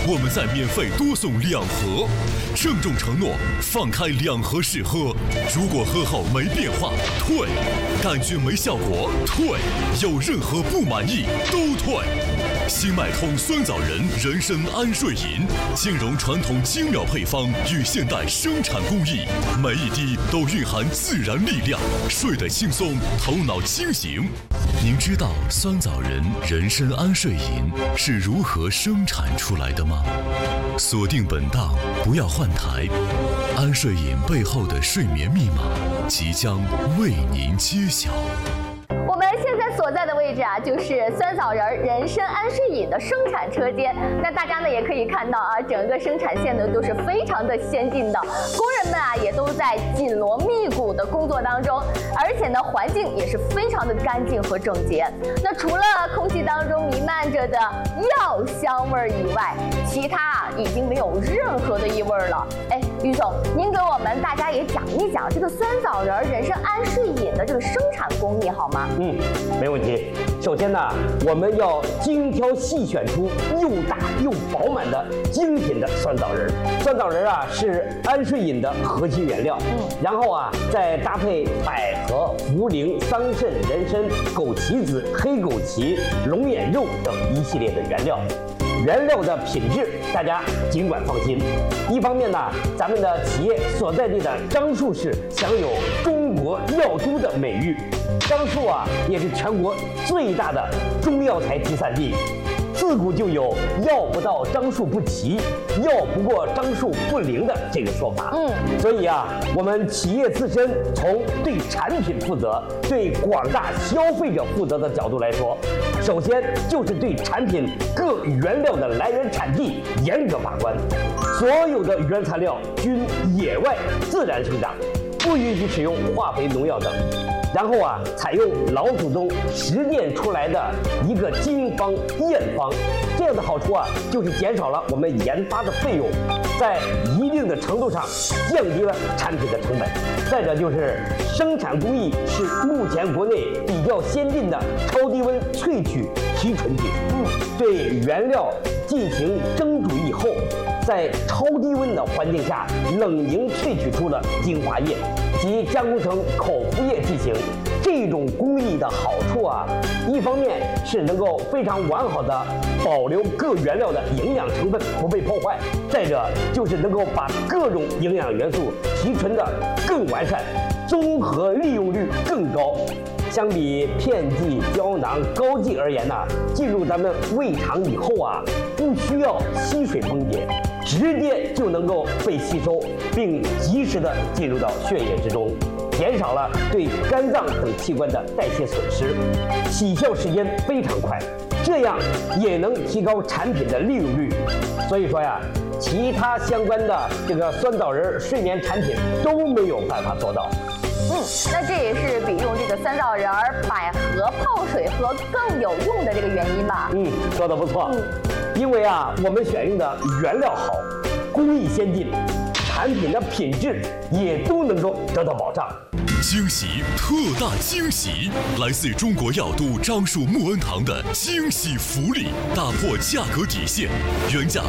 我们再免费多送2盒，郑重承诺放开2盒试喝，如果喝后没变化退，感觉没效果退，有任何不满意都退。新脉通酸枣仁人参安睡饮，兼容传统精妙配方与现代生产工艺，每一滴都蕴含自然力量，睡得轻松，头脑清醒。您知道酸枣仁人参安睡饮是如何生产出来的吗？锁定本档，不要换台。安睡饮背后的睡眠密码即将为您揭晓。 我们现在所在的位置啊，就是酸枣仁人参安睡饮的生产车间。那大家呢也可以看到啊，整个生产线呢都是非常的先进的，工人们啊也都在紧锣密鼓的工作当中，而且呢环境也是非常的干净和整洁。那除了空气当中弥漫着的药香味以外，其他啊已经没有任何的异味了。哎，于总，您给我们大家也讲一讲这个酸枣仁人参安睡饮的这个生产工艺好吗？ 没问题。首先呢，我们要精挑细选出又大又饱满的精品的酸枣仁。酸枣仁啊是安睡饮的核心原料，然后啊再搭配百合、茯苓、桑葚、人参、枸杞子、黑枸杞、龙眼肉等一系列的原料。原料的品质，大家尽管放心。一方面呢，咱们的企业所在地的樟树市享有中国药都的美誉，樟树啊也是全国最大的中药材集散地。自古就有“药不到樟树不齐，药不过樟树不灵”的这个说法。所以啊，我们企业自身从对产品负责、对广大消费者负责的角度来说，首先就是对产品各原料的来源产地严格把关，所有的原材料均野外自然生长，不允许使用化肥、农药等。然后啊，采用老祖宗实践出来的一个经方验方，这样的好处啊，就是减少了我们研发的费用，在一定的程度上降低了产品的成本。再者就是生产工艺是目前国内比较先进的超低温萃取提纯技术，对原料进行蒸煮以后，在超低温的环境下冷凝萃取出了精华液，及加工成口服液进行。这种工艺的好处啊，一方面是能够非常完好的保留各原料的营养成分不被破坏，再者就是能够把各种营养元素提纯的更完善，综合利用率更高。相比片剂、胶囊、膏剂而言呢，进入咱们胃肠以后啊，不需要吸水崩解，直接就能够被吸收，并及时的进入到血液之中，减少了对肝脏等器官的代谢损失，起效时间非常快，这样也能提高产品的利用率。所以说呀，其他相关的这个酸枣仁睡眠产品都没有办法做到。 那这也是比用这个酸枣仁、百合泡水喝更有用的这个原因吧？ 说得不错。因为啊，我们选用的原料好，工艺先进，产品的品质也都能够得到保障。 惊喜，特大惊喜！来自中国药都樟树木恩堂的惊喜福利，打破价格底线，原价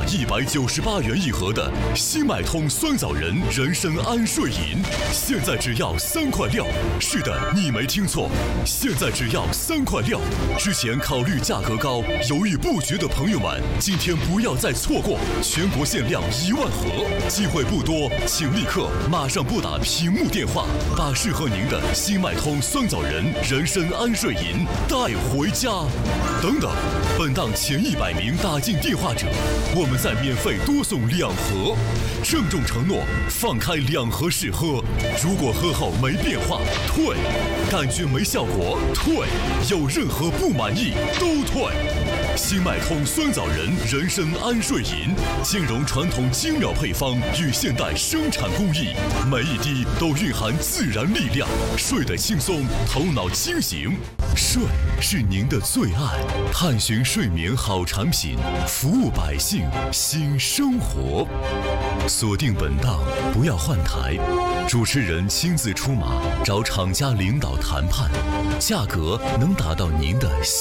198元一盒的新脉通酸枣仁人参安睡饮，现在只要3块6。是的，你没听错，现在只要3块6。之前考虑价格高、犹豫不决的朋友们，今天不要再错过，全国限量1万盒，机会不多，请立刻马上拨打屏幕电话，把适合您的新脉通酸枣仁人参安睡饮带回家。等等，本档前100名打进电话者，我们再免费多送2盒，郑重承诺放开2盒试喝，如果喝后没变化退，感觉没效果退，有任何不满意都退。新脉通酸枣仁人参安睡饮，兼容传统精妙配方与现代生产工艺，每一滴都蕴含自然力量，睡得轻松，头脑清醒。睡是您的最爱，探寻睡眠好产品，服务百姓新生活。锁定本档，不要换台，主持人亲自出马，找厂家领导谈判，价格能达到您的